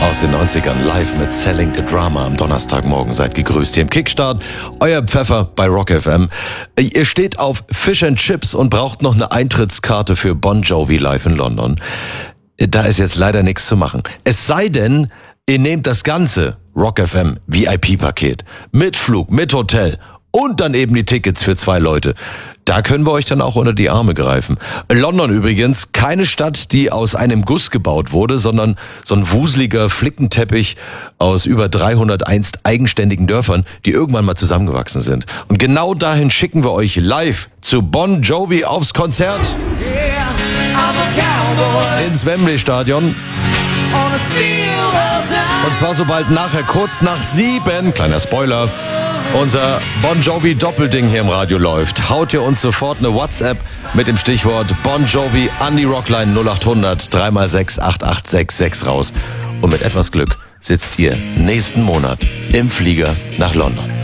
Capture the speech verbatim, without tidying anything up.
aus den neunzigern live mit Selling the Drama am Donnerstagmorgen. Seid gegrüßt hier im Kickstart. Euer Pfeffer bei Rock F M. Ihr steht auf Fish and Chips und braucht noch eine Eintrittskarte für Bon Jovi live in London. Da ist jetzt leider nichts zu machen. Es sei denn, ihr nehmt das ganze Rock F M V I P-Paket mit Flug, mit Hotel und dann eben die Tickets für zwei Leute. Da können wir euch dann auch unter die Arme greifen. London übrigens, keine Stadt, die aus einem Guss gebaut wurde, sondern so ein wuseliger Flickenteppich aus über dreihundert einst eigenständigen Dörfern, die irgendwann mal zusammengewachsen sind. Und genau dahin schicken wir euch live zu Bon Jovi aufs Konzert. Yeah, I'm a cowboy. Ins Wembley-Stadion. On a steel horse. Und zwar sobald nachher kurz nach sieben, kleiner Spoiler, unser Bon Jovi Doppelding hier im Radio läuft, haut ihr uns sofort eine WhatsApp mit dem Stichwort Bon Jovi an die Rockline null acht hundert drei mal sechs acht acht sechs sechs raus. Und mit etwas Glück sitzt ihr nächsten Monat im Flieger nach London.